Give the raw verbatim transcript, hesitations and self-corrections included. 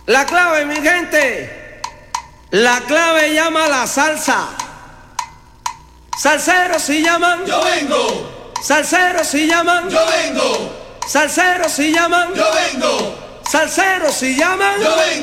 La clave, mi gente, la clave llama la salsa. Salseros si llaman, yo vengo. Salseros si llaman, yo vengo. Salseros si llaman, yo vengo. Salseros si llaman, yo vengo.